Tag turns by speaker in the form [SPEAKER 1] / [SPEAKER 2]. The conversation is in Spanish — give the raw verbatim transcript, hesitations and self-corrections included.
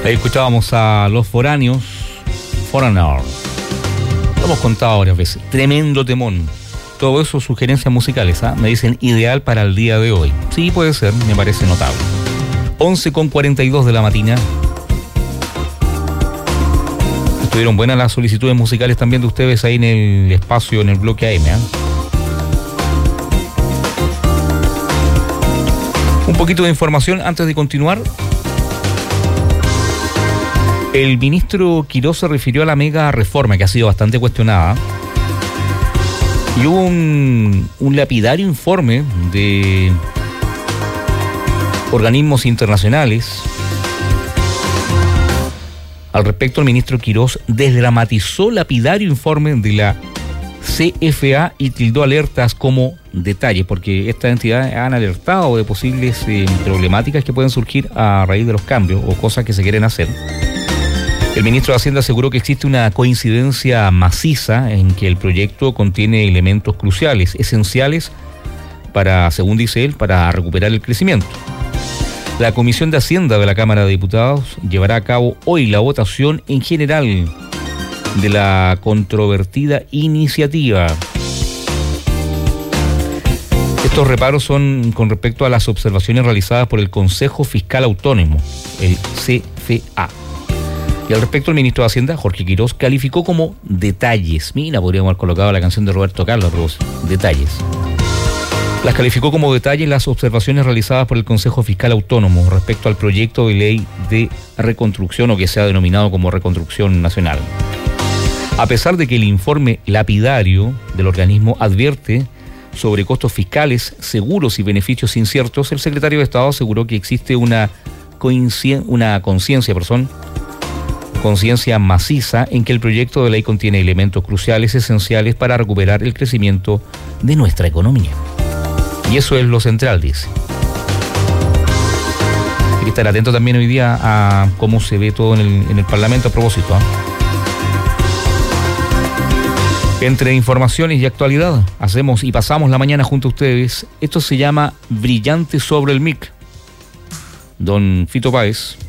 [SPEAKER 1] Ahí escuchábamos a Los Foráneos, Foreigner. Lo hemos contado varias veces. Tremendo temón. Todo eso sugerencias musicales, ¿ah? Me dicen ideal para el día de hoy. Sí, puede ser, me parece notable. once con cuarenta y dos de la mañana. Estuvieron buenas las solicitudes musicales también de ustedes ahí en el espacio, en el bloque A M, ¿eh? Un poquito de información antes de continuar. El ministro Quirós se refirió a la mega reforma que ha sido bastante cuestionada. Y hubo un, un lapidario informe de organismos internacionales. Al respecto, el ministro Quirós desdramatizó lapidario informe de la C F A y tildó alertas como detalles, porque estas entidades han alertado de posibles eh, problemáticas que pueden surgir a raíz de los cambios o cosas que se quieren hacer. El ministro de Hacienda aseguró que existe una coincidencia maciza en que el proyecto contiene elementos cruciales, esenciales para, según dice él, para recuperar el crecimiento. La Comisión de Hacienda de la Cámara de Diputados llevará a cabo hoy la votación en general de la controvertida iniciativa. Estos reparos son con respecto a las observaciones realizadas por el Consejo Fiscal Autónomo, el C F A. Y al respecto, el ministro de Hacienda, Jorge Quirós, calificó como detalles. Mira, podríamos haber colocado la canción de Roberto Carlos, pero detalles. Las calificó como detalles las observaciones realizadas por el Consejo Fiscal Autónomo respecto al proyecto de ley de reconstrucción, o que se ha denominado como reconstrucción nacional. A pesar de que el informe lapidario del organismo advierte sobre costos fiscales, seguros y beneficios inciertos, el secretario de Estado aseguró que existe una, coincien- una conciencia, perdón, conciencia maciza en que el proyecto de ley contiene elementos cruciales, esenciales para recuperar el crecimiento de nuestra economía. Y eso es lo central, dice. Hay que estar atento también hoy día a cómo se ve todo en el, en el Parlamento a propósito, ¿eh? Entre informaciones y actualidad, hacemos y pasamos la mañana junto a ustedes. Esto se llama Brillante sobre el M I C. Don Fito Páez